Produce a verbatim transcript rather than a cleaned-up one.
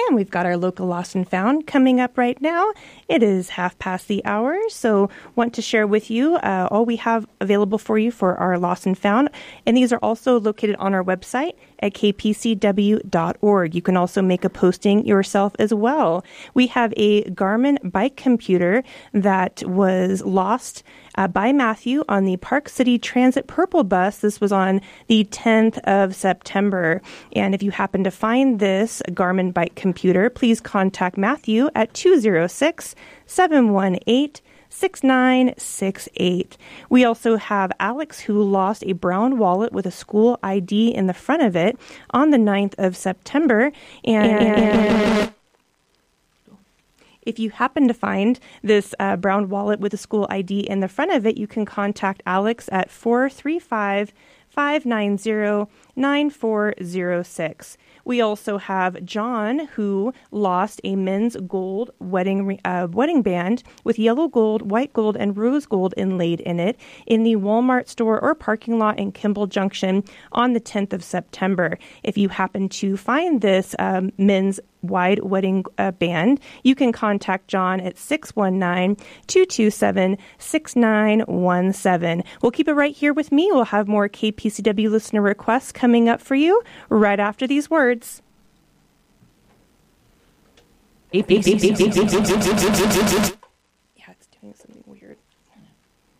And we've got our local Lost and Found coming up right now. It is half past the hour, so want to share with you uh, all we have available for you for our Lost and Found. And these are also located on our website at k p c w dot org. You can also make a posting yourself as well. We have a Garmin bike computer that was lost uh, by Matthew on the Park City Transit Purple bus. This was on the tenth of September. And if you happen to find this Garmin bike computer, please contact Matthew at two oh six, seven one eight, six nine six eight. We also have Alex, who lost a brown wallet with a school I D in the front of it on the ninth of September. And, and if you happen to find this uh, brown wallet with a school I D in the front of it, you can contact Alex at four three five, five nine zero, nine four zero six. We also have John, who lost a men's gold wedding uh, wedding band with yellow gold, white gold, and rose gold inlaid in it in the Walmart store or parking lot in Kimball Junction on the tenth of September. If you happen to find this um, men's wide wedding uh, band, you can contact John at six one nine, two two seven, six nine one seven. We'll keep it right here with me. We'll have more K P C W listener requests coming up for you right after these words. A P C